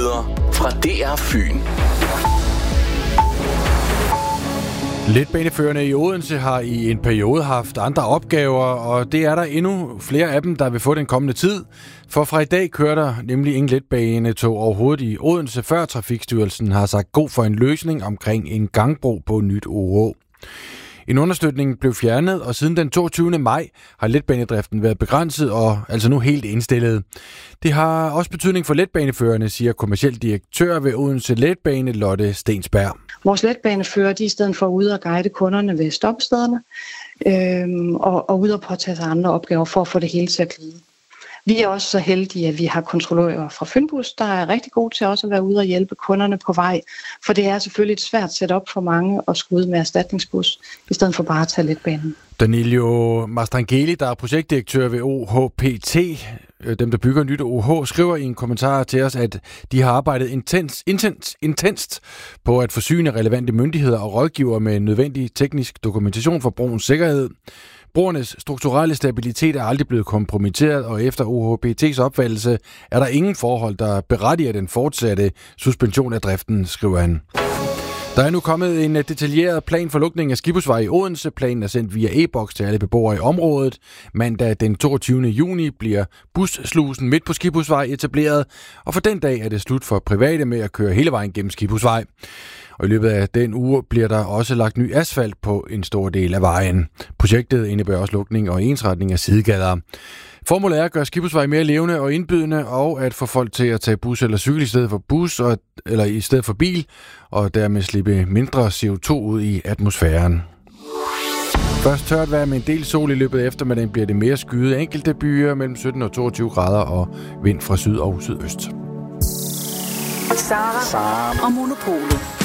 nyheder fra DR Fyn. Letbaneførerne i Odense har i en periode haft andre opgaver, og det er der endnu flere af dem, der vil få den kommende tid. For fra i dag kører der nemlig ingen letbanetog overhovedet i Odense, før Trafikstyrelsen har sagt god for en løsning omkring en gangbro på Nyt OH. En understøtning blev fjernet, og siden den 22. maj har letbanedriften været begrænset og altså nu helt indstillet. Det har også betydning for letbaneførerne, siger kommerciel direktør ved Odense Letbane, Lotte Stensberg. Vores letbanefører, de er i stedet for ude og guide kunderne ved stopstederne og ude og påtage sig andre opgaver for at få det hele til at glide. Vi er også så heldige, at vi har kontrollører fra Fynbus, der er rigtig gode til også at være ude og hjælpe kunderne på vej. For det er selvfølgelig et svært setup for mange at skulle ud med erstatningsbus, i stedet for bare at tage letbanen. Danilo Mastrangeli, der er projektdirektør ved OHPT, dem der bygger Nyt OH, skriver i en kommentar til os, at de har arbejdet intenst på at forsyne relevante myndigheder og rådgivere med nødvendig teknisk dokumentation for broens sikkerhed. Broernes strukturelle stabilitet er aldrig blevet kompromitteret, og efter OHPT's opfattelse er der ingen forhold, der berettiger den fortsatte suspension af driften, skriver han. Der er nu kommet en detaljeret plan for lukning af Skibhusvej i Odense. Planen er sendt via e-boks til alle beboere i området. Mandag den 22. juni bliver busslusen midt på Skibhusvej etableret, og for den dag er det slut for private med at køre hele vejen gennem Skibhusvej. Og i løbet af den uge bliver der også lagt ny asfalt på en stor del af vejen. Projektet indebærer også lukning og ensretning af sidegader. Formålet er at gøre Skibhusvej mere levende og indbydende, og at få folk til at tage bus eller cykel i stedet for bus eller i stedet for bil, og dermed slippe mindre CO2 ud i atmosfæren. Først tørt vejr med en del sol i løbet af eftermiddagen bliver det mere skyet enkelte byer mellem 17 og 22 grader og vind fra syd og sydøst. Sara og Monopolet.